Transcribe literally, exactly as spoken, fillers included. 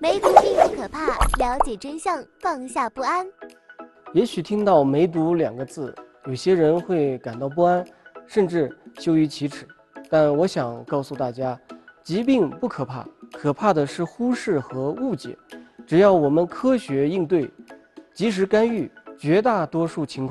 梅毒并不可怕，了解真相，放下不安。 也许听到梅毒两个字，有些人会感到不安，甚至羞于启齿。但我想告诉大家，疾病不可怕，可怕的是忽视和误解。只要我们科学应对，及时干预，绝大多数情况